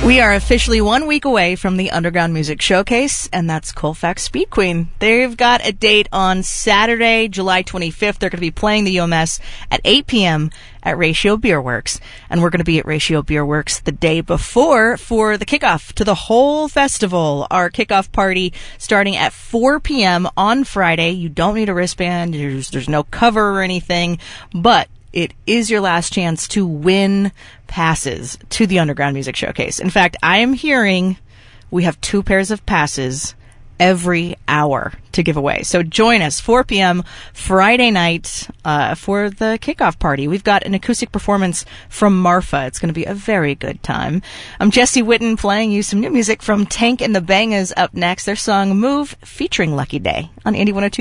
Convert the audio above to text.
We are officially 1 week away from the Underground Music Showcase, and that's Colfax Speed Queen. They've got a date on Saturday, July 25th. They're going to be playing the UMS at 8 p.m. at Ratio Beer Works, and we're going to be at Ratio Beer Works the day before for the kickoff to the whole festival. Our kickoff party starting at 4 p.m. on Friday. You don't need a wristband. There's no cover or anything, but it is your last chance to win passes to the Underground Music Showcase. In fact, I am hearing we have 2 pairs of passes every hour to give away. So join us 4 p.m. Friday night for the kickoff party. We've got an acoustic performance from Marfa. It's going to be a very good time. I'm Jesse Witten playing you some new music from Tank and the Bangas up next. Their song Move featuring Lucky Day on Indie 102.